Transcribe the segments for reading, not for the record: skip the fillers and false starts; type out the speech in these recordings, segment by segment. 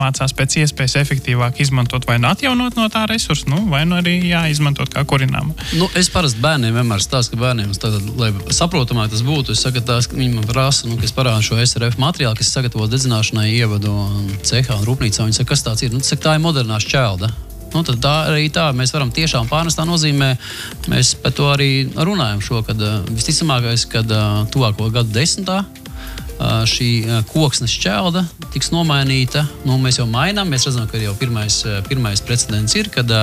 mācās pēc iespējas efektīvāk izmantot vai atjaunot no tā resursu, vai arī izmantot kā kurināmu. Es parasti bērniem vienmēr stāstu, ka bērniem, tātad, lai saprotamāk tas būtu, es saku, ka viņi man prasa, ka es parādu šo SRF materiālu, kas sagatavo dedzināšanai ievadu cehā un rūpnīcā. Viņi saka, kas tāds ir? Tā ir modernā šķelda. Tad arī tā, mēs varam tiešām pārnest, tā nozīmē, mēs par to arī runājam šo, kad visticamākais, kad tuvāko gadu desmitā šī koksnes šķelda tiks nomainīta. Mēs jau mainām, mēs redzam, ka jau pirmais precedents ir, kad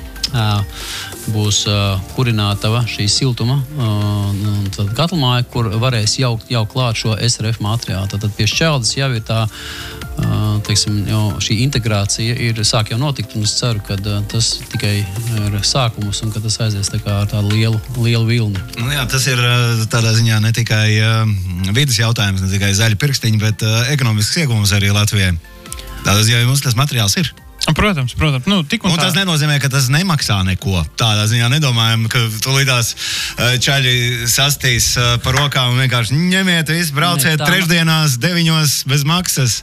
būs kurinātava šī siltuma katlmāja, kur varēs jau klāt šo SRF materiālu. Tad pie šķeldas jau ir tā, šī integrācija sāk jau notikt, un es ceru, ka tas tikai ir sākums un ka tas aizies tā kā ar tādu lielu vilni. Jā, tas ir tādā ziņā ne tikai vidas jautājums, ne tikai zaļi pirkstiņi, bet ekonomisks ieguvums arī Latvijai. Tādā ziņā mums tas materiāls ir. Protams. Un tas nenozīmē, ka tas nemaksā neko. Tādā ziņā nedomājam, ka tulītās čaļi sastīs par rokām un vienkārši ņemiet visu, brauciet trešdienās 9 bez maksas.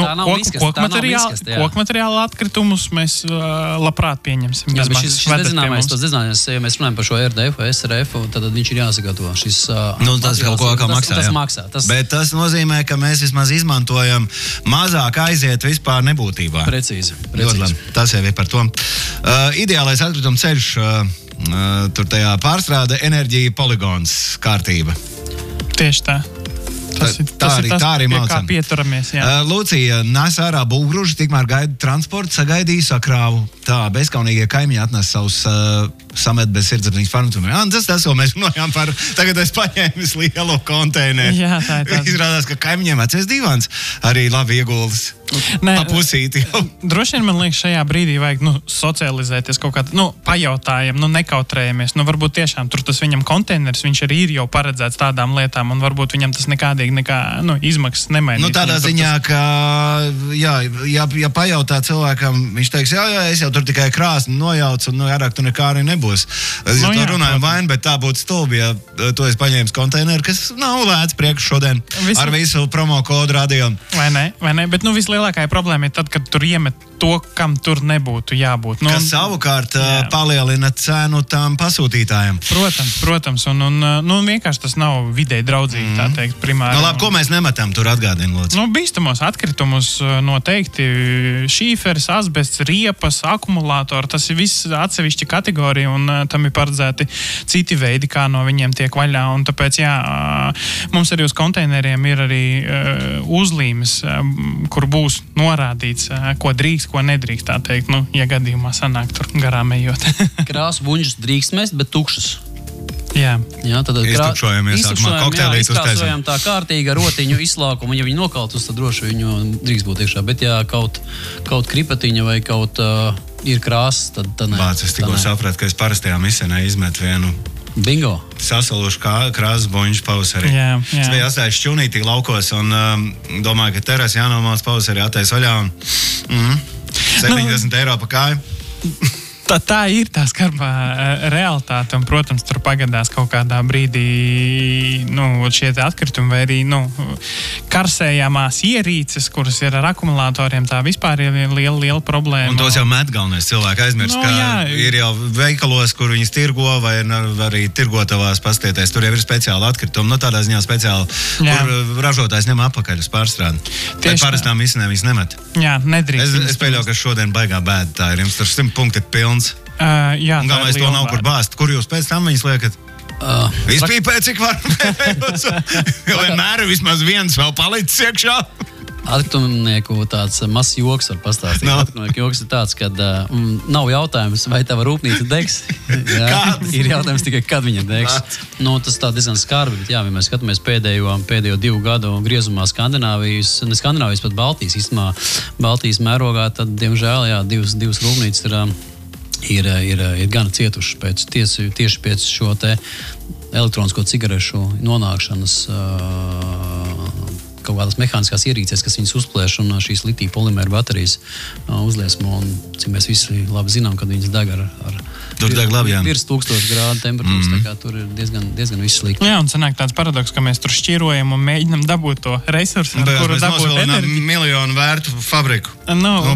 Kokmateriāla atkritumus mēs labprāt pieņemsim. Šis dedzināmais, ja mēs runājam par šo RDF, SRF, tad viņš ir jāsagatavo. Tas kaut ko kā maksā. Tas maksā. Bet tas nozīmē, ka mēs vismaz izmantojam mazāk aiziet vispār nebūtībā. Precīzi. Tas jau ir par to. Ideālais atkrituma ceļš, tur tajā pārstrāde, enerģija, poligons, kārtība. Tieši tā. Tā arī pie kā pieturamies. Lūcija nes ārā būvgruži, tikmēr gaida transportu, sagaidīja sakrāvu. Tā, bezkaunīgie kaimiņi atnes savus samet bez sirdsapziņas farmatumiem. Tas, ko mēs runājām par, tagad es paņēmu lielo konteineru. Jā, tā ir tā. Izrādās, ka kaimiņiem vecies divans arī labi ieguldas. Papusīti jau. Droši vien, man liekas, šajā brīdī vajag socializēties kaut kādā, pajautājam, nekautrējamies. Varbūt tiešām tur tas viņam konteiners, viņš arī ir jau paredzēts tādām lietām, un varbūt viņam tas nekādīgi izmaksas nemainīs. Tādā ziņā, ka, ja pajautā cilvēkam, viņš teiks, jā, es jau tur tikai krāsni nojaucu, un vairāk tur nekā arī nebūs. Es to runāju vainu, bet tā būtu stulbi, ja to es paņēmu konteineru, kas nav lēts priekš šodien ar visu promo kodu radio. Vai ne, bet vislielākā problēma ir tad, kad tur iemet to, kam tur nebūtu jābūt. Kas savukārt palielina cenu tām pasūtītājiem. Protams, un vienkārši tas nav videi draudzīgi, tā teikt, primāri. Labi, ko mēs nemetam tur atgādini, lūdzu? Bīstamos atkritumus noteikti šīferis, asbests, riepas, akumulātori, tas ir viss atsevišķa kategorija, un tam ir paredzēti citi veidi, kā no viņiem tiek vaļā, un tāpēc, mums arī uz konteineriem ir arī uzlīmes, kur būs norādīts, ko drīkst, ko nedrīkst, tā teikt, ja gadījumā sanāk tur garām ejot. Krāsu buņģus drīkst mest, bet tukšas. Jā, tad izkrāsojam tā kārtīgi ar rotiņu izslākumu. Ja viņi nokautus, tad droši viņu drīkst būt iekšā. Bet ja kaut kripatiņa vai kaut ir krāsas, tad ne. Es tikko sapratu, ka es parastajā misenē izmetu vienu bingo. Sasalušu krāsas boņģu pavasarī. Jā. Es biju atstājis šķūnītī laukos un domāju, ka teras jānomāc pavasarī attais vaļā un 70 eiro pa kāju. Tā ir tā skarbā realitāte, un, protams, tur pagadās kaut kādā brīdī šie atkritumi vai arī karsējamās ierīces, kuras ir ar akumulatoriem, tā vispār ir liela problēma. Un tos jau met galvenais cilvēki aizmirst, ir jau veikalos, kur viņas tirgo, vai arī tirgotavās pastieties. Tur jau ir speciāli atkritumi, tādā ziņā speciāli, kur ražotājs ņem apakaļ uz pārstrādi. Bet parastām misenēm viņas nemet. Jā, nedrīkst. Es pieļauju, ka šodien baigā bēda tā ir. Jums tur 100 punkti ir pilns. Un galvenais to nav kur bāzt. Kur jūs pēc tam viņas liekat? Vispīpē, cik var pēdējos. Jo vienmēr vismaz viens vēl palicis iekšā. Atkritunieku tāds mazs joks var pastāstīt. Atkritunieku joks ir tāds, kad nav jautājums, vai tava rūpnīca degs. Ir jautājums tikai, kad viņa degs. Tas tā diezgan skarbi, bet ja mēs skatāmies pēdējo 2 gadu griezumā Skandināvijas, pat Baltijas, īstenībā Baltijas mērogā, tad, diemžēl, divas rūpnīcas ir gan cietuši tieši pēc šo te elektronisko cigarešu nonākšanas kaut kādas mehāniskās ierīces, kas viņas uzplēš un šīs litija polimēra baterijas uzliesmo. Un, cik mēs visi labi zinām, kad viņas deg ar tur deg labi, jā. Virs 1000 grādu temperatūras, tā kā tur ir diezgan viss slikti. Jā, un sanāk tāds paradoks, ka mēs tur šķirojam un mēģinam dabūt to resursu, ar kuru dabūt enerģiju. Miljonu vērtu fabriku. Nu,